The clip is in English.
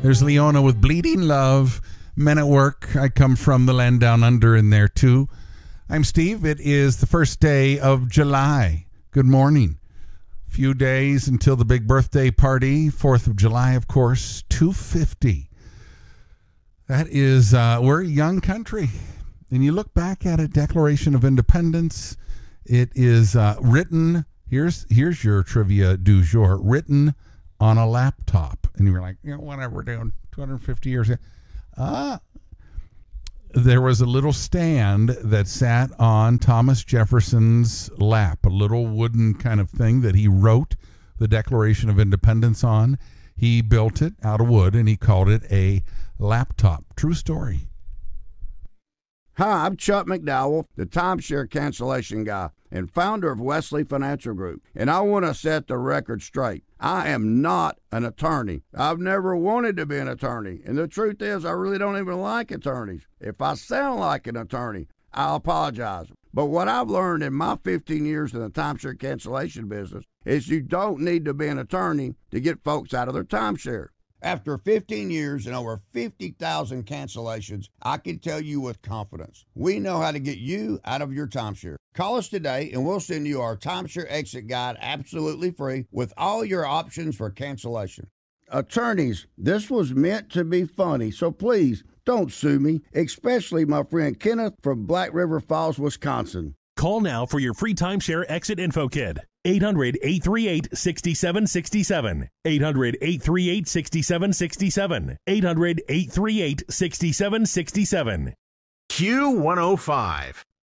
There's Leona with Bleeding Love. Men at Work. I come from the land down under in there too. I'm Steve. It is the first day of July. Good morning. Few days until the big birthday party. 4th of July, of course. 250. That is, we're a young country. And you look back at it, Declaration of Independence. It is written, here's your trivia du jour, written on a laptop. And you were like, whatever, we're doing 250 years. There was a little stand that sat on Thomas Jefferson's lap, a little wooden kind of thing that he wrote the Declaration of Independence on. He built it out of wood, and he called it a laptop. True story. Hi, I'm Chuck McDowell, the timeshare cancellation guy and founder of Wesley Financial Group, and I want to set the record straight. I am not an attorney. I've never wanted to be an attorney, and the truth is I really don't even like attorneys. If I sound like an attorney, I'll apologize. But what I've learned in my 15 years in the timeshare cancellation business is you don't need to be an attorney to get folks out of their timeshare. After 15 years and over 50,000 cancellations, I can tell you with confidence, we know how to get you out of your timeshare. Call us today and we'll send you our timeshare exit guide absolutely free with all your options for cancellation. Attorneys, this was meant to be funny, so please don't sue me, especially my friend Kenneth from Black River Falls, Wisconsin. Call now for your free timeshare exit info kit. 800-838-6767. 800-838-6767. 800-838-6767. Q105.